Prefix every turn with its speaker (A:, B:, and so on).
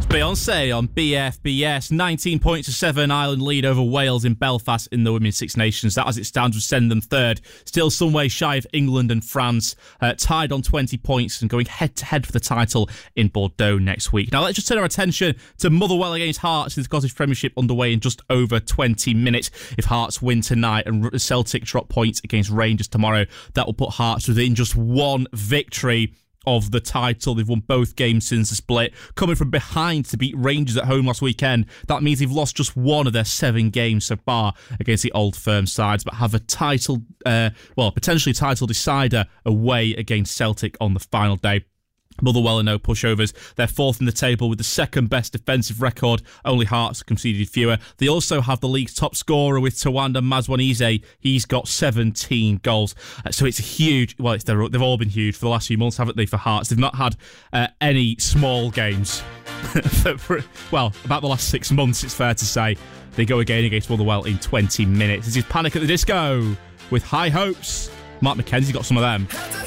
A: Beyoncé on BFBS. 19 points to 7. Ireland lead over Wales in Belfast in the Women's Six Nations. That, as it stands, would send them third. Still some way shy of England and France, tied on 20 points and going head-to-head for the title in Bordeaux next week. Now, let's just turn our attention to Motherwell against Hearts in the Scottish Premiership underway in just over 20 minutes. If Hearts win tonight and Celtic drop points against Rangers tomorrow, that will put Hearts within just one victory of the title. They've won both games since the split, coming from behind to beat Rangers at home last weekend. That means they've lost just one of their 7 games so far against the Old Firm sides, but have a title, potentially title decider away against Celtic on the final day. Motherwell are no pushovers. They're fourth in the table with the second best defensive record. Only Hearts conceded fewer. They also have the league's top scorer with Tawanda Mazwanize. He's got 17 goals. So it's a huge... Well, they've all been huge for the last few months, haven't they, for Hearts? They've not had any small games. About the last 6 months, it's fair to say. They go again against Motherwell in 20 minutes. This is Panic at the Disco with High Hopes. Mark McKenzie got some of them.